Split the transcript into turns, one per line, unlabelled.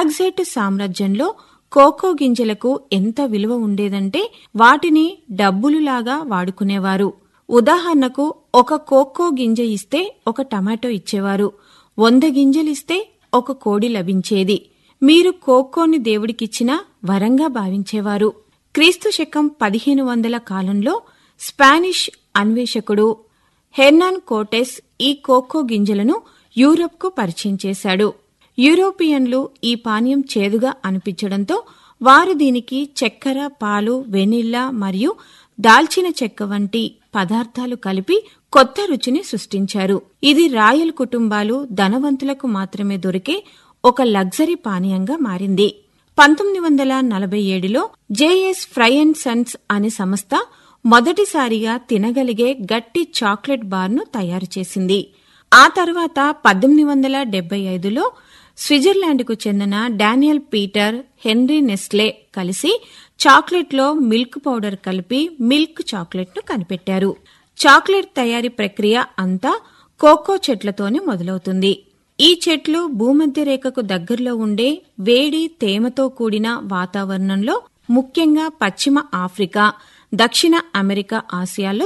అజాక్ సామ్రాజ్యంలో కోకో గింజలకు ఎంత విలువ ఉండేదంటే వాటిని డబ్బులులాగా వాడుకునేవారు. ఉదాహరణకు ఒక కోకో గింజ ఇస్తే ఒక టమాటో ఇచ్చేవారు. 100 గింజలిస్తే ఒక కోడి లభించేది. మీరు కోకోని దేవుడికిచ్చిన వరంగా భావించేవారు. క్రీస్తు శకం 1500 కాలంలో స్పానిష్ అన్వేషకుడు హెర్నాన్ కోర్టెస్ ఈ కోకో గింజలను యూరప్కు పరిచయం చేశాడు. యూరోపియన్లు ఈ పానీయం చేదుగా అనిపించడంతో వారు దీనికి చక్కెర, పాలు, వెనిల్లా మరియు దాల్చిన చెక్క వంటి పదార్థాలు కలిపి కొత్త రుచిని సృష్టించారు. ఇది రాయల్ కుటుంబాలు, ధనవంతులకు మాత్రమే దొరికే ఒక లగ్జరీ పానీయంగా మారింది. 1947లో జేఎస్ ఫ్రై అండ్ సన్స్ అనే సంస్థ మొదటిసారిగా తినగలిగే గట్టి చాక్లెట్ బార్ను తయారు చేసింది. ఆ తర్వాత 1875లో స్విట్జర్లాండ్కు చెందిన డానియల్ పీటర్, హెన్రీ నెస్లే కలిసి చాక్లెట్లో మిల్క్ పౌడర్ కలిపి మిల్క్ చాక్లెట్ను కనిపెట్టారు. చాక్లెట్ తయారీ ప్రక్రియ అంతా కోకో చెట్లతోనే మొదలవుతుంది. ఈ చెట్లు భూమధ్య రేఖకు దగ్గరలో ఉండే వేడి, తేమతో కూడిన వాతావరణంలో, ముఖ్యంగా పశ్చిమ ఆఫ్రికా, దక్షిణ అమెరికా, ఆసియాల్లో